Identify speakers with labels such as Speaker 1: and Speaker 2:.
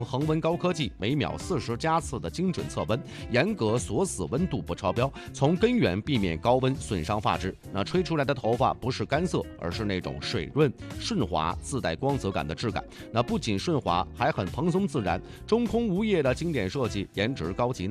Speaker 1: 恒温高科技每秒40加次的精准测温，严格锁死温度不超标，从根源避免高温损伤发质。那吹出来的头发不是干涩，而是那种水润、顺滑、自带光泽感的质感。那不仅顺滑，还很蓬松自然。中空无叶的经典设计，颜值高级。